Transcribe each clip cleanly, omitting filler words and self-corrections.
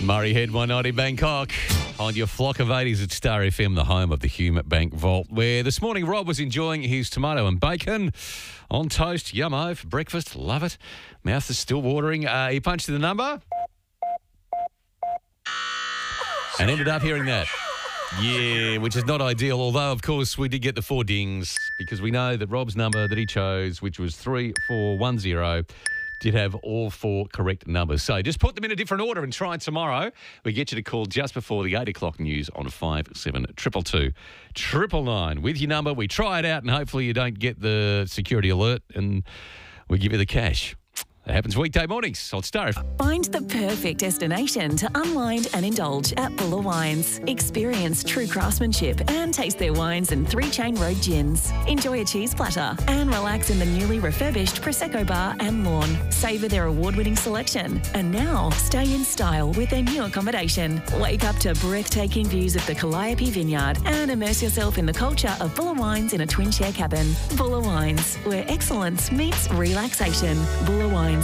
Murray Head 190 Bangkok. On your flock of 80s at Star FM, the home of the Hume Bank Vault, where this morning Rob was enjoying his tomato and bacon on toast. Yummo for breakfast. Love it. Mouth is still watering. He punched in the number and ended up hearing that. Yeah, which is not ideal, although, of course, we did get the 4 dings because we know that Rob's number that he chose, which was 3410, did have all 4 correct numbers. So just put them in a different order and try it tomorrow. We get you to call just before the 8 o'clock news on 5722 999. With your number, we try it out and hopefully you don't get the security alert and we give you the cash. That happens weekday mornings on Star FM. Find the perfect destination to unwind and indulge at Buller Wines. Experience true craftsmanship and taste their wines and 3 Chain Road gins. Enjoy a cheese platter and relax in the newly refurbished Prosecco bar and lawn. Savour their award-winning selection. And now, stay in style with their new accommodation. Wake up to breathtaking views of the Calliope Vineyard and immerse yourself in the culture of Buller Wines in a twin-chair cabin. Buller Wines, where excellence meets relaxation. BullerWines.com.au.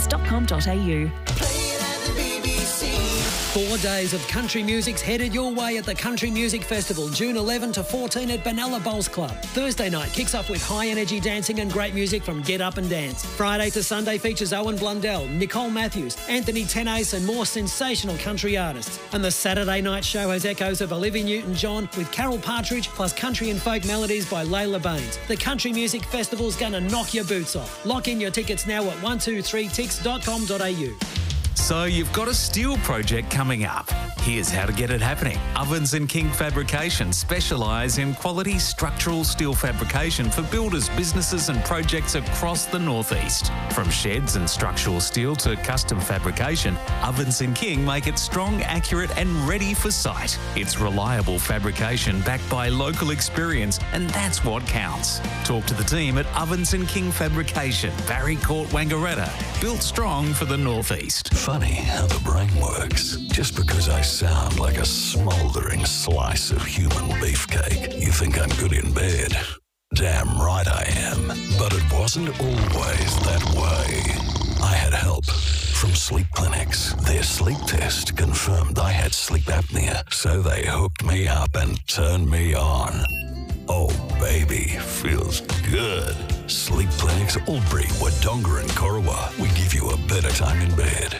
4 days of country music's headed your way at the Country Music Festival, June 11 to 14 at Benalla Bowls Club. Thursday night kicks off with high-energy dancing and great music from Get Up and Dance. Friday to Sunday features Owen Blundell, Nicole Matthews, Anthony Tenace and more sensational country artists. And the Saturday night show has echoes of Olivia Newton-John with Carol Partridge plus country and folk melodies by Layla Baines. The Country Music Festival's going to knock your boots off. Lock in your tickets now at 123tix.com.au. So you've got a steel project coming up. Here's how to get it happening. Ovens and King Fabrication specialise in quality structural steel fabrication for builders, businesses and projects across the northeast. From sheds and structural steel to custom fabrication, Ovens and King make it strong, accurate and ready for site. It's reliable fabrication backed by local experience, and that's what counts. Talk to the team at Ovens and King Fabrication, Barry Court, Wangaratta. Built strong for the northeast. Funny how the brain works. Just because I sound like a smouldering slice of human beefcake, you think I'm good in bed. Damn right I am. But it wasn't always that way. I had help from sleep clinics. Their sleep test confirmed I had sleep apnea, so they hooked me up and turned me on. Oh, baby, feels good. Sleep Clinics, Albury, Wodonga and Corowa. We give you a better time in bed.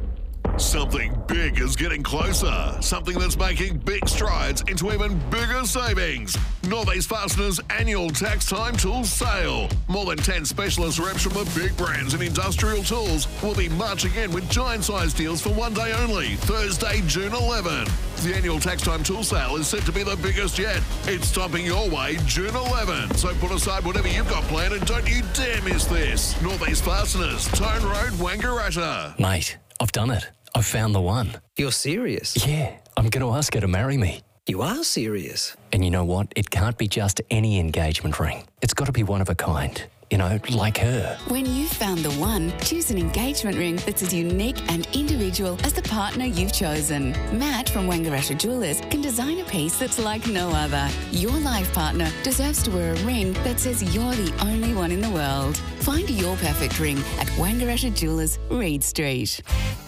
Something big is getting closer. Something that's making big strides into even bigger savings. Northeast Fasteners annual tax time tools sale. More than 10 specialist reps from the big brands in industrial tools will be marching in with giant size deals for one day only, Thursday, June 11. The annual tax time tool sale is set to be the biggest yet. It's stomping your way June 11. So put aside whatever you've got planned and don't you dare miss this. Northeast Fasteners, Tone Road, Wangaratta. Mate, I've done it. I've found the one. You're serious? Yeah, I'm going to ask her to marry me. You are serious? And you know what? It can't be just any engagement ring. It's got to be one of a kind. You know, like her. When you've found the one, choose an engagement ring that's as unique and individual as the partner you've chosen. Matt from Wangaratta Jewelers can design a piece that's like no other. Your life partner deserves to wear a ring that says you're the only one in the world. Find your perfect ring at Wangaratta Jewelers, Reed Street.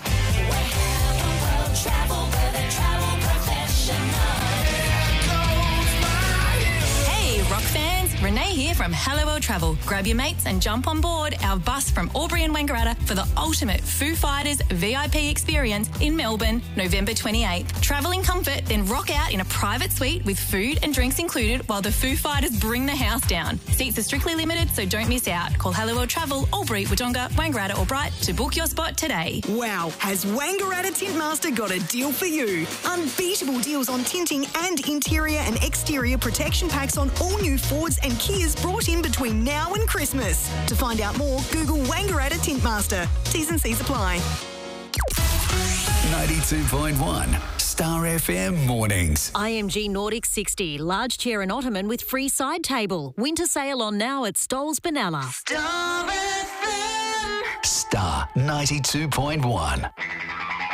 Hey, rock fans, Renee here from Hello World Travel. Grab your mates and jump on board our bus from Albury and Wangaratta for the ultimate Foo Fighters VIP experience in Melbourne, November 28th. Travel in comfort, then rock out in a private suite with food and drinks included while the Foo Fighters bring the house down. Seats are strictly limited, so don't miss out. Call Hello World Travel, Albury, Wodonga, Wangaratta or Bright to book your spot today. Wow, has Wangaratta Tintmaster got a deal for you? Unbeatable deals on tinting and interior and exterior protection packs on all new Fords and Kias brought in between now and Christmas. To find out more, Google Wangaratta Tintmaster. T's and C's apply. 92.1 Star FM Mornings. IMG Nordic 60, large chair and ottoman with free side table. Winter sale on now at Stoles Benalla. Star 92.1.